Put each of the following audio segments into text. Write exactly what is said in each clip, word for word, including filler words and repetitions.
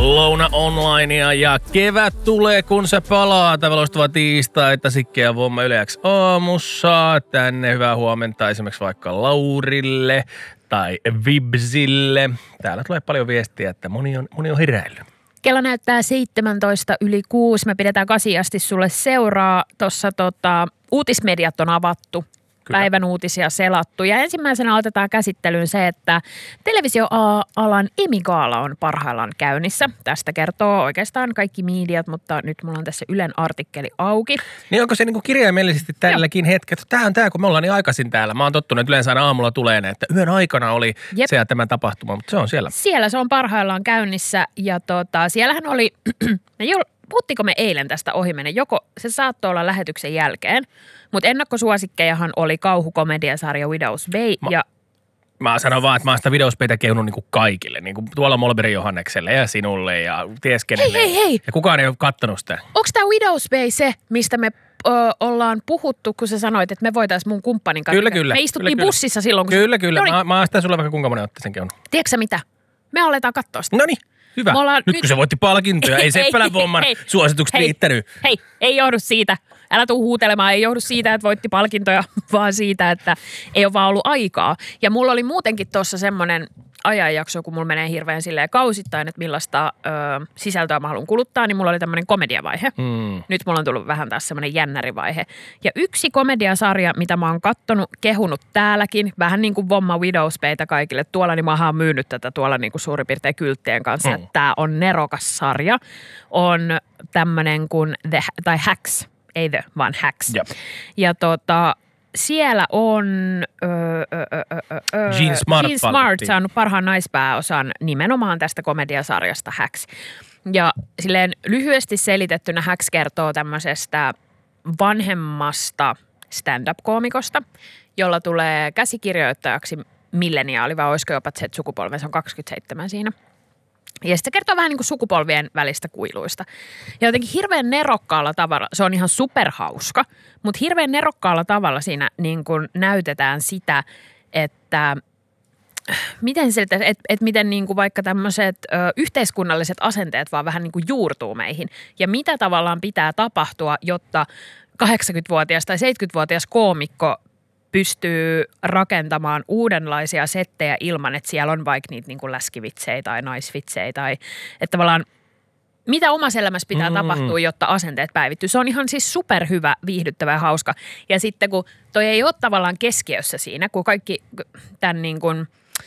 Louna Onlinea ja kevät tulee, kun se palaa. Tämä loistava tiistai, että Sikkeä Vomma Yle X aamussa. Tänne hyvää huomenta esimerkiksi vaikka Laurille tai Vibsille. Täällä tulee paljon viestiä, että moni on, moni on heräillyt. Kello näyttää seitsemäntoista yli kuusi. Me pidetään kasi asti sulle seuraa. Tuossa tota, uutismediat on avattu. Kyllä. Päivän uutisia selattu. Ja ensimmäisenä aloitetaan käsittelyyn se, että televisioalan Emmy-gaala on parhaillaan käynnissä. Tästä kertoo oikeastaan kaikki mediat, mutta nyt mulla on tässä Ylen artikkeli auki. Niin onko se niin kuin kirjaimellisesti tälläkin hetkellä? Tämä on tämä, kun me ollaan niin aikaisin täällä. Mä oon tottunut, että yleensä aina aamulla tulee ne, että yön aikana oli Jep. se ja tämä tapahtuma, mutta se on siellä. Siellä se on parhaillaan käynnissä ja tota, siellähän oli, puhuttiinko me eilen tästä ohimenen? Joko se saattoi olla lähetyksen jälkeen, mutta ennakkosuosikkejahan oli kauhukomediasarja Widow's Bay Ma- ja... Mä sanon vaan, että mä oon sitä Widow's Baytä kehunut niinku kaikille. Niinku tuolla Molberin Johannekselle ja sinulle ja ties kenelle. Hei, hei, hei! Ja kukaan ei ole kattonut sitä. Onko tämä Widow's Bay se, mistä me ö, ollaan puhuttu, kun sä sanoit, että me voitaisiin mun kumppanin kanssa? Kyllä, kyllä. Me istuttiin kyllä, bussissa silloin, kun... Kyllä, kyllä. Noniin. Mä, mä oon sitä sulle vaikka kuinka monen otteeseen kehunut. Tiedätkö sä mitä? Me aletaan katsoa sitä. Noniin. Hyvä. Nyt, nyt kun se voitti palkintoja, ei Seppälän Vomman suositukset hei, riittänyt. Hei, ei johdu siitä. Älä tuu huutelemaan, ei johdu siitä, että voitti palkintoja, vaan siitä, että ei ole vaan ollut aikaa. Ja mulla oli muutenkin tuossa semmoinen ajanjakso, kun mulla menee hirveän silleen kausittain, että millaista ö, sisältöä mä haluan kuluttaa, niin mulla oli tämmöinen komediavaihe. Hmm. Nyt mulla on tullut vähän taas semmoinen jännärivaihe. Ja yksi komediasarja, mitä mä oon kattonut, kehunut täälläkin, vähän niin kuin Vomma Widow's Baytä kaikille tuolla, niin mä oon myynyt tätä tuolla niin kuin suurin piirtein kylttien kanssa, hmm. että tää on nerokas sarja, on tämmöinen kuin The, tai Hacks. Ei The, vaan Hacks. Jep. Ja tota, siellä on öö, öö, öö, Jean Smart, Jean Smart saanut parhaan naispääosan nimenomaan tästä komediasarjasta Hacks. Ja silleen lyhyesti selitettynä Hacks kertoo tämmöisestä vanhemmasta stand-up-koomikosta, jolla tulee käsikirjoittajaksi milleniaali, vai olisiko jopa Z-sukupolven, se on kaksikymmentäseitsemän siinä. Ja sitten se kertoo vähän niin kuin sukupolvien välistä kuiluista. Ja jotenkin hirveän nerokkaalla tavalla, se on ihan superhauska, mutta hirveän nerokkaalla tavalla siinä niin kuin näytetään sitä, että miten, että et, et miten niin kuin vaikka tämmöiset ö, yhteiskunnalliset asenteet vaan vähän niin kuin juurtuu meihin. Ja mitä tavallaan pitää tapahtua, jotta kahdeksankymmentävuotias tai seitsemänkymmentävuotias koomikko pystyy rakentamaan uudenlaisia settejä ilman, että siellä on vaikka niitä niin kuin läskivitsejä tai naisvitsejä tai että tavallaan mitä omassa elämässä pitää mm. tapahtua, jotta asenteet päivittyy. Se on ihan siis superhyvä, viihdyttävä ja hauska. Ja sitten kun toi ei ole tavallaan keskiössä siinä, kun kaikki tämän niin kuin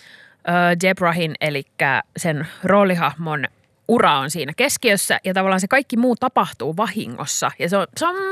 äh, Debrahin, eli sen roolihahmon ura on siinä keskiössä ja tavallaan se kaikki muu tapahtuu vahingossa. Ja se on, se on